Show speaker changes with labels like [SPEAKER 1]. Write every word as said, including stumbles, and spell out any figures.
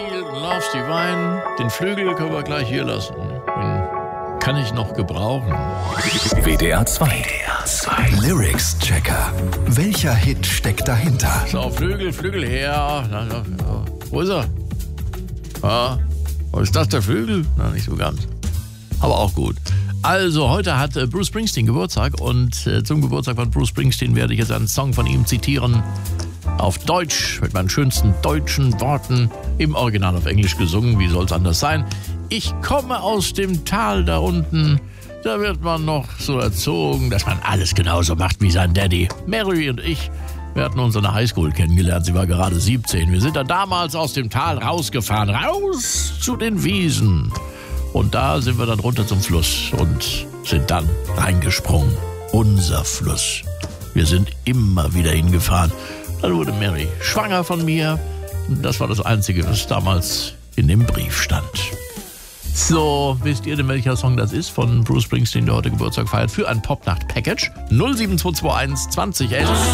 [SPEAKER 1] Love Divine, den Flügel können wir gleich hier lassen. Den kann ich noch gebrauchen.
[SPEAKER 2] W D R zwei. Lyrics Checker. Welcher Hit steckt dahinter?
[SPEAKER 1] So, Flügel, Flügel her. Na, na, na. Wo ist er? Ah, was ist das, der Flügel? Na, nicht so ganz. Aber auch gut. Also, heute hat äh, Bruce Springsteen Geburtstag und äh, zum Geburtstag von Bruce Springsteen werde ich jetzt einen Song von ihm zitieren. Auf Deutsch, mit meinen schönsten deutschen Worten, im Original auf Englisch gesungen, wie soll es anders sein? Ich komme aus dem Tal da unten, da wird man noch so erzogen, dass man alles genauso macht wie sein Daddy. Mary und ich, wir hatten uns in der Highschool kennengelernt, sie war gerade siebzehn. Wir sind dann damals aus dem Tal rausgefahren, raus zu den Wiesen. Und da sind wir dann runter zum Fluss und sind dann reingesprungen. Unser Fluss. Wir sind immer wieder hingefahren. Dann wurde Mary schwanger von mir. Das war das Einzige, was damals in dem Brief stand. So, wisst ihr denn, welcher Song das ist von Bruce Springsteen, der heute Geburtstag feiert, für ein Popnacht-Package? null sieben zwei zwei eins zwanzig elf